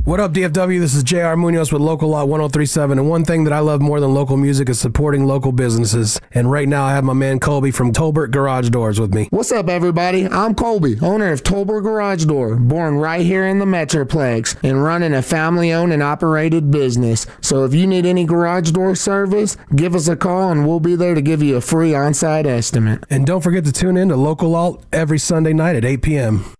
What up, DFW? This is JR Munoz with Local Lot 1037. And one thing that I love more than local music is supporting local businesses. And right now I have my man Colby from Tolbert Garage Doors with me. What's up, everybody? I'm Colby, owner of Tolbert Garage Door, born right here in the Metroplex and running a family-owned and operated business. So if you need any garage door service, give us a call and we'll be there to give you a free on-site estimate. And don't forget to tune in to Local Lot every Sunday night at 8 p.m.